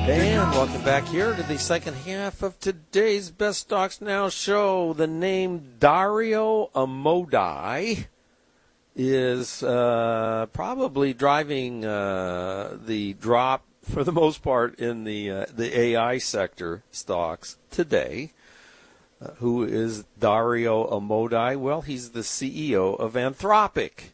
And welcome back here to the second half of today's Best Stocks Now show. The name Dario Amodei is probably driving the drop, for the most part, in the AI sector stocks today. Who is Dario Amodei? Well, he's the CEO of Anthropic.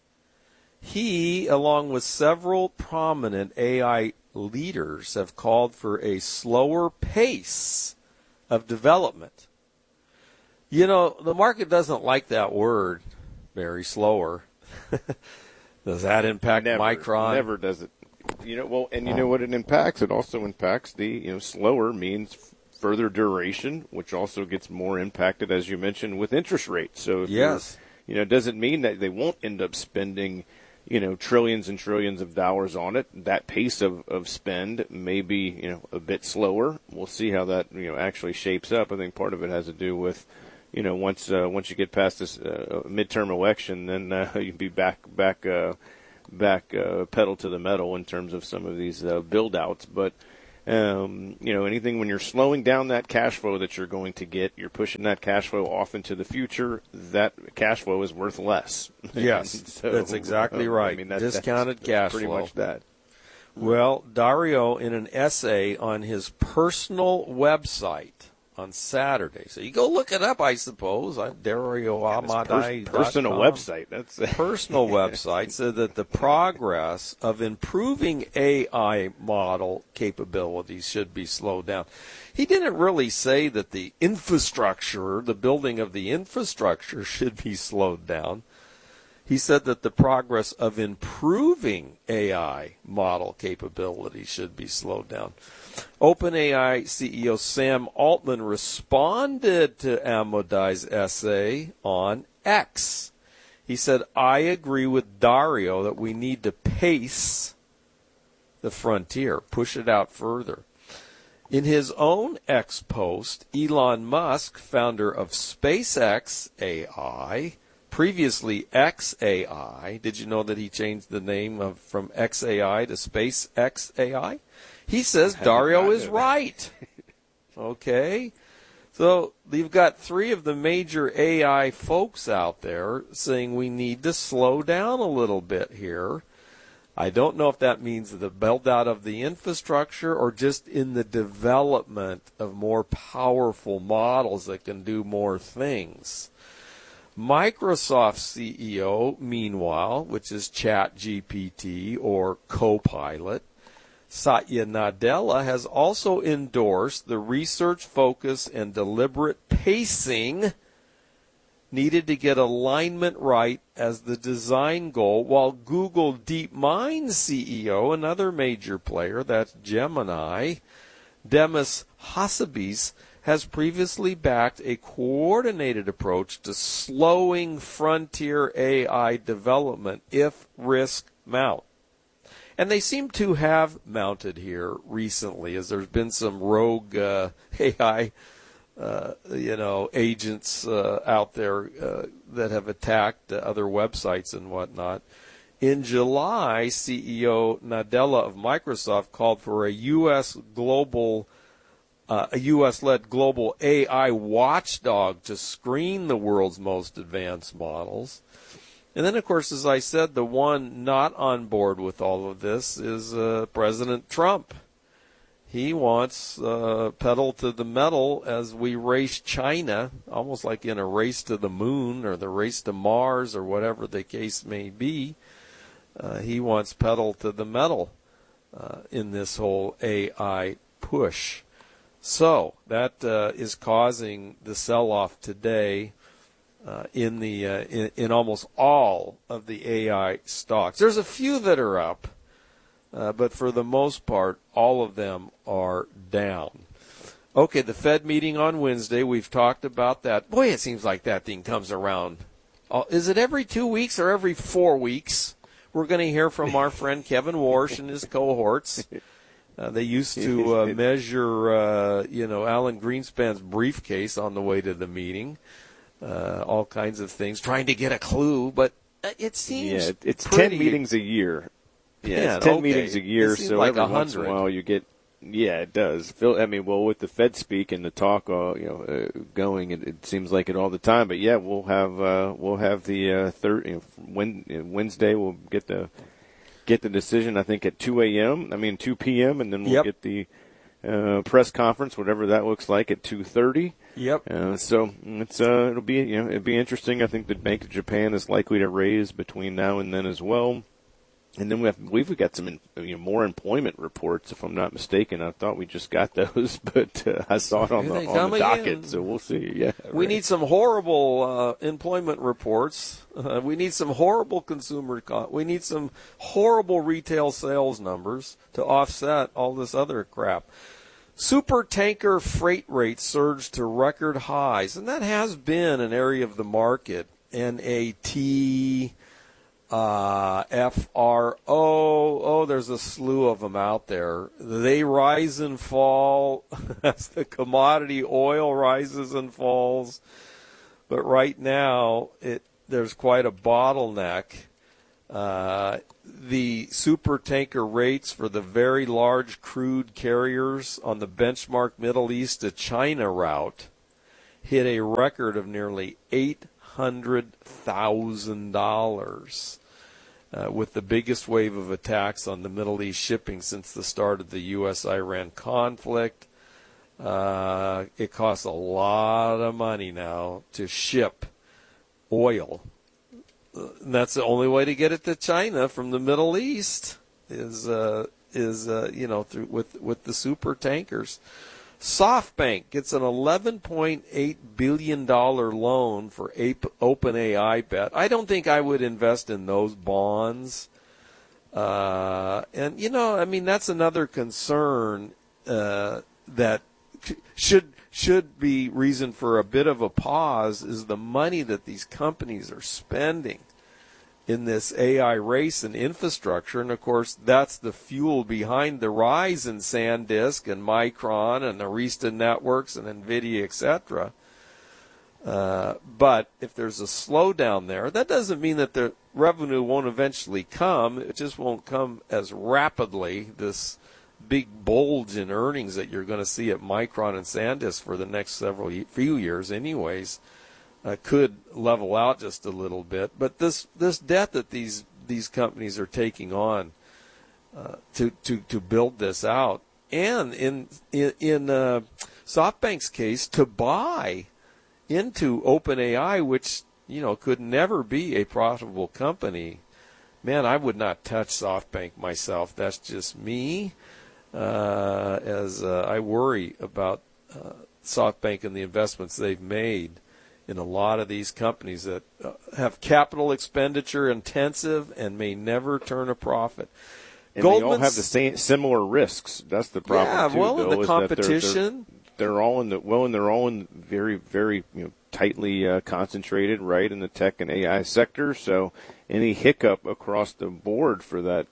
He, along with several prominent AI leaders, have called for a slower pace of development. You know, the market doesn't like that word, Barry, slower. Does that impact Micron? Never does it. You know what it impacts? It also impacts the, slower means further duration, which also gets more impacted, as you mentioned, with interest rates. So, yes, it doesn't mean that they won't end up spending trillions and trillions of dollars on it. That pace of spend may be, a bit slower. We'll see how that, actually shapes up. I think part of it has to do with, once you get past this midterm election, then you'd be back pedal to the metal in terms of some of these build outs. But anything when you're slowing down that cash flow that you're going to get, you're pushing that cash flow off into the future, that cash flow is worth less. Yes, so, that's exactly right. Discounted cash pretty flow. Much that. Well, Dario, in an essay on his personal website on Saturday, so you go look it up, I suppose. Dario Amodei. Personal website. That's personal website said that the progress of improving AI model capabilities should be slowed down. He didn't really say that the infrastructure, the building of the infrastructure, should be slowed down. He said that the progress of improving AI model capabilities should be slowed down. OpenAI CEO Sam Altman responded to Amodei's essay on X. He said, I agree with Dario that we need to pace the frontier, push it out further. In his own X post, Elon Musk, founder of SpaceX AI, previously XAI, did you know that he changed the name from XAI to SpaceX AI? He says Dario is right. Okay. So you've got three of the major AI folks out there saying we need to slow down a little bit here. I don't know if that means the build out of the infrastructure or just in the development of more powerful models that can do more things. Microsoft CEO, meanwhile, which is ChatGPT or Copilot, Satya Nadella, has also endorsed the research focus and deliberate pacing needed to get alignment right as the design goal, while Google DeepMind CEO, another major player, that's Gemini, Demis Hassabis, has previously backed a coordinated approach to slowing frontier AI development if risk mount. And they seem to have mounted here recently, as there's been some rogue AI, agents out there that have attacked other websites and whatnot. In July, CEO Nadella of Microsoft called for a U.S.-led global AI watchdog to screen the world's most advanced models. And then, of course, as I said, the one not on board with all of this is President Trump. He wants pedal to the metal as we race China, almost like in a race to the moon or the race to Mars or whatever the case may be. He wants pedal to the metal in this whole AI push. So that is causing the sell-off today in almost all of the AI stocks. There's a few that are up, but for the most part, all of them are down. Okay, the Fed meeting on Wednesday, we've talked about that. Boy, it seems like that thing comes around. Is it every 2 weeks or every 4 weeks? We're going to hear from our friend Kevin Warsh and his cohorts. They used to measure, Alan Greenspan's briefcase on the way to the meeting. All kinds of things, trying to get a clue, but it seems it's pretty, 10 meetings a year. Yeah, it's 10 meetings a year, so like every once in a while you get Yeah, it does. With the Fed speak and the talk, going, it seems like it all the time. But yeah, we'll have the Wednesday. We'll get the decision. I think at 2 p.m. and then we'll get the press conference, whatever that looks like, at 2:30. Yep. So it'll be interesting. I think the Bank of Japan is likely to raise between now and then as well. And then we've got some more employment reports, if I'm not mistaken. I thought we just got those, but I saw it on the docket, so we'll see. Yeah, we need some horrible employment reports. We need some horrible we need some horrible retail sales numbers to offset all this other crap. Super tanker freight rates surged to record highs, and that has been an area of the market. NAT. FRO, there's a slew of them out there. They rise and fall as the commodity oil rises and falls. But right now, there's quite a bottleneck. The super tanker rates for the very large crude carriers on the benchmark Middle East to China route hit a record of nearly $800,000. With the biggest wave of attacks on the Middle East shipping since the start of the U.S.-Iran conflict. It costs a lot of money now to ship oil. And that's the only way to get it to China from the Middle East is with the super tankers. SoftBank gets an $11.8 billion loan for OpenAI bet. I don't think I would invest in those bonds. That's another concern that should be reason for a bit of a pause is the money that these companies are spending in this AI race and infrastructure. And, of course, that's the fuel behind the rise in SanDisk and Micron and Arista Networks and NVIDIA, etc. But if there's a slowdown there, that doesn't mean that the revenue won't eventually come. It just won't come as rapidly, this big bulge in earnings that you're going to see at Micron and SanDisk for the next few years anyways. Could level out just a little bit, but this debt that these companies are taking on to build this out, and in SoftBank's case, to buy into OpenAI, which could never be a profitable company. Man, I would not touch SoftBank myself. That's just me, as I worry about SoftBank and the investments they've made in a lot of these companies that have capital expenditure intensive and may never turn a profit. And they all have the similar risks. That's the problem too. Yeah, Bill, in the competition, they're all in very, very tightly concentrated, right, in the tech and AI sector. So any hiccup across the board for the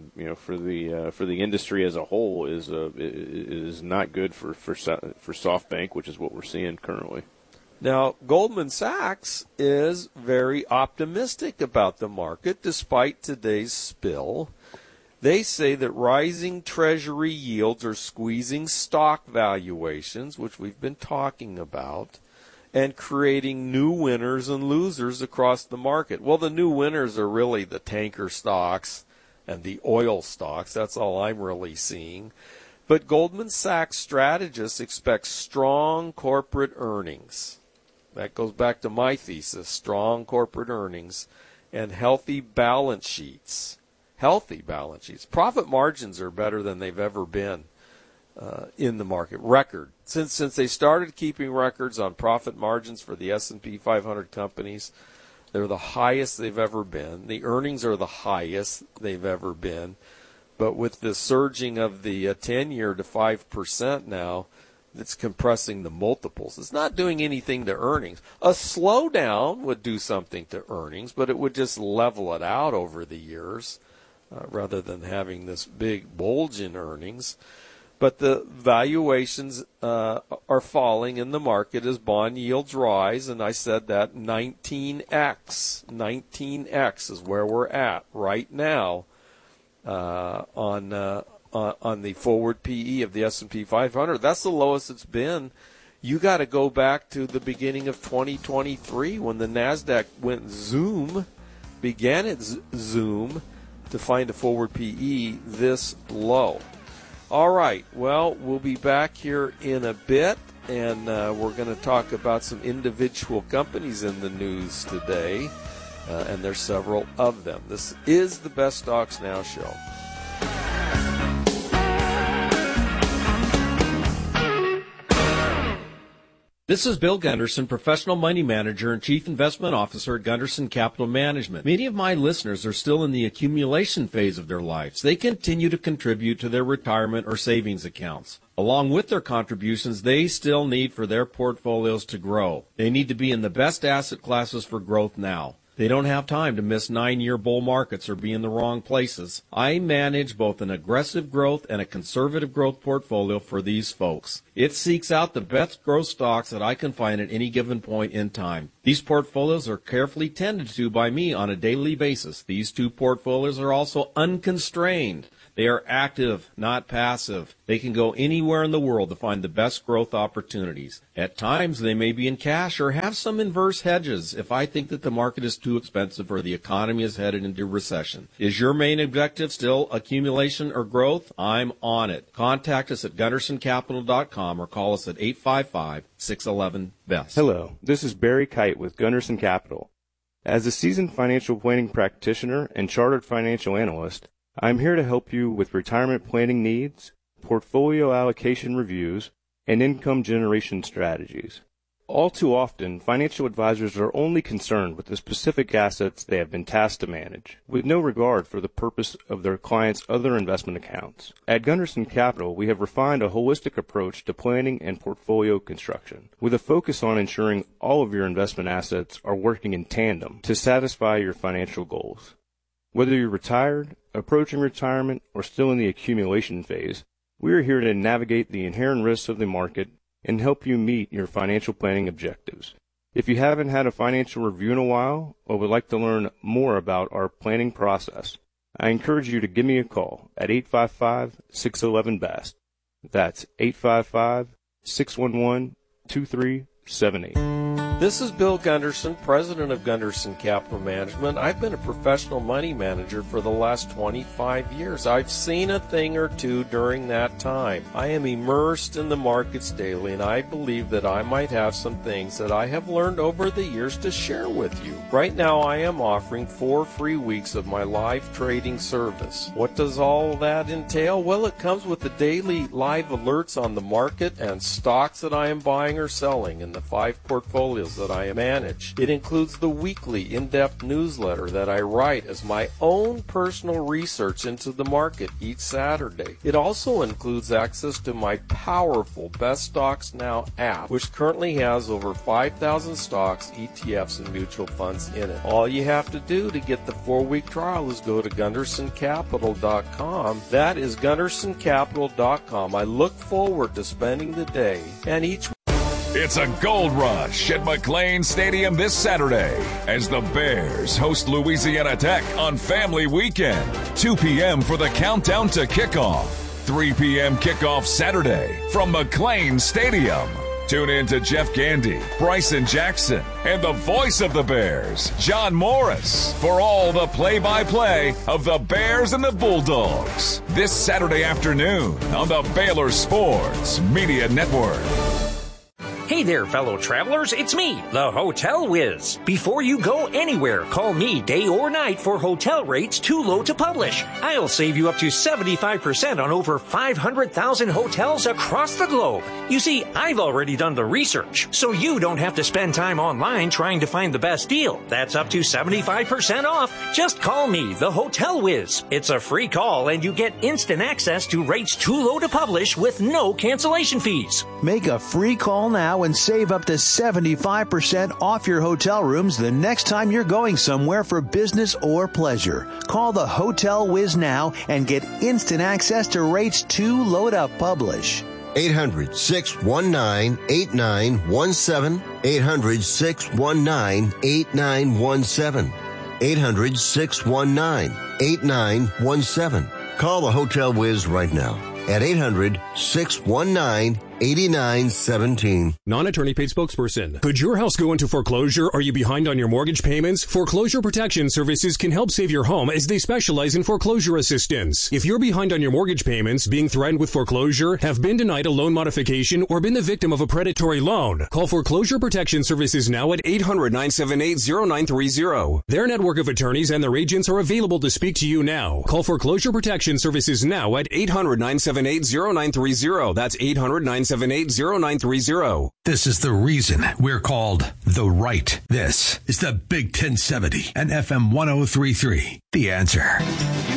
industry as a whole is not good for SoftBank, which is what we're seeing currently. Now, Goldman Sachs is very optimistic about the market despite today's spill. They say that rising Treasury yields are squeezing stock valuations, which we've been talking about, and creating new winners and losers across the market. Well, the new winners are really the tanker stocks and the oil stocks. That's all I'm really seeing. But Goldman Sachs strategists expect strong corporate earnings. That goes back to my thesis, strong corporate earnings and healthy balance sheets. Healthy balance sheets. Profit margins are better than they've ever been in the market. Record. Since they started keeping records on profit margins for the S&P 500 companies, they're the highest they've ever been. The earnings are the highest they've ever been. But with the surging of the 10-year to 5% now, it's compressing the multiples. It's not doing anything to earnings. A slowdown would do something to earnings, but it would just level it out over the years rather than having this big bulge in earnings. But the valuations are falling in the market as bond yields rise, and I said that 19x. 19x is where we're at right now on on the forward PE of the S&P 500. That's the lowest it's been. You got to go back to the beginning of 2023 when the NASDAQ went zoom, began its zoom, to find a forward PE this low. All right, well, we'll be back here in a bit, and we're going to talk about some individual companies in the news today, and there's several of them. This is the Best Stocks Now show. This is Bill Gunderson, Professional Money Manager and Chief Investment Officer at Gunderson Capital Management. Many of my listeners are still in the accumulation phase of their lives. They continue to contribute to their retirement or savings accounts. Along with their contributions, they still need for their portfolios to grow. They need to be in the best asset classes for growth now. They don't have time to miss 9-year bull markets or be in the wrong places. I manage both an aggressive growth and a conservative growth portfolio for these folks. It seeks out the best growth stocks that I can find at any given point in time. These portfolios are carefully tended to by me on a daily basis. These two portfolios are also unconstrained. They are active, not passive. They can go anywhere in the world to find the best growth opportunities. At times, they may be in cash or have some inverse hedges if I think that the market is too expensive or the economy is headed into recession. Is your main objective still accumulation or growth? I'm on it. Contact us at GundersonCapital.com or call us at 855-611-BEST. Hello, this is Barry Kite with Gunderson Capital. As a seasoned financial planning practitioner and chartered financial analyst, I'm here to help you with retirement planning needs, portfolio allocation reviews, and income generation strategies. All too often, financial advisors are only concerned with the specific assets they have been tasked to manage, with no regard for the purpose of their clients' other investment accounts. At Gunderson Capital, we have refined a holistic approach to planning and portfolio construction, with a focus on ensuring all of your investment assets are working in tandem to satisfy your financial goals. Whether you're retired, approaching retirement, or still in the accumulation phase, we are here to navigate the inherent risks of the market and help you meet your financial planning objectives. If you haven't had a financial review in a while or would like to learn more about our planning process, I encourage you to give me a call at 855-611-BEST. That's 855-611-2378. This is Bill Gunderson, president of Gunderson Capital Management. I've been a professional money manager for the last 25 years. I've seen a thing or two during that time. I am immersed in the markets daily, and I believe that I might have some things that I have learned over the years to share with you. Right now, I am offering 4 free weeks of my live trading service. What does all that entail? Well, it comes with the daily live alerts on the market and stocks that I am buying or selling in the 5 portfolios that I manage. It includes the weekly in-depth newsletter that I write as my own personal research into the market each Saturday. It also includes access to my powerful Best Stocks Now app, which currently has over 5,000 stocks, ETFs, and mutual funds in it. All you have to do to get the 4-week trial is go to GundersonCapital.com. That is GundersonCapital.com. I look forward to spending the day and each. It's a gold rush at McLane Stadium this Saturday as the Bears host Louisiana Tech on Family Weekend. 2 p.m. for the countdown to kickoff. 3 p.m. kickoff Saturday from McLane Stadium. Tune in to Jeff Gandy, Bryson Jackson, and the voice of the Bears, John Morris, for all the play-by-play of the Bears and the Bulldogs. This Saturday afternoon on the Baylor Sports Media Network. Hey there, fellow travelers. It's me, the Hotel Whiz. Before you go anywhere, call me day or night for hotel rates too low to publish. I'll save you up to 75% on over 500,000 hotels across the globe. You see, I've already done the research, so you don't have to spend time online trying to find the best deal. That's up to 75% off. Just call me, the Hotel Whiz. It's a free call, and you get instant access to rates too low to publish with no cancellation fees. Make a free call now and save up to 75% off your hotel rooms the next time you're going somewhere for business or pleasure. Call the Hotel Whiz now and get instant access to rates too low to publish. 800-619-8917. 800-619-8917. 800-619-8917. Call the Hotel Wiz right now at 800-619-8917. Non-attorney paid spokesperson. Could your house go into foreclosure? Are you behind on your mortgage payments? Foreclosure Protection Services can help save your home as they specialize in foreclosure assistance. If you're behind on your mortgage payments, being threatened with foreclosure, have been denied a loan modification, or been the victim of a predatory loan, call Foreclosure Protection Services now at 800-978-0930. Their network of attorneys and their agents are available to speak to you now. Call Foreclosure Protection Services now at 800-978-0930. That's 800-978-0930. This is the reason we're called The Right. This is the Big 1070 and FM 1033. The Answer.